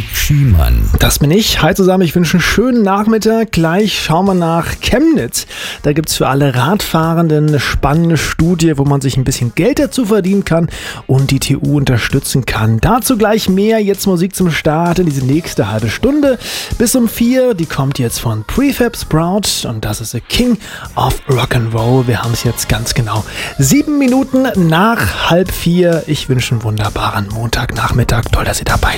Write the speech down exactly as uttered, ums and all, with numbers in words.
Schiemann. Das bin ich. Hi zusammen, ich wünsche einen schönen Nachmittag. Gleich schauen wir nach Chemnitz. Da gibt es für alle Radfahrenden eine spannende Studie, wo man sich ein bisschen Geld dazu verdienen kann und die T U unterstützen kann. Dazu gleich mehr. Jetzt Musik zum Start in diese nächste halbe Stunde. Bis um vier. Die kommt jetzt von Prefab Sprout und das ist The King of Rock'n'Roll. Wir haben es jetzt ganz genau sieben Minuten nach halb vier. Ich wünsche einen wunderbaren Montagnachmittag. Toll, dass ihr dabei seid.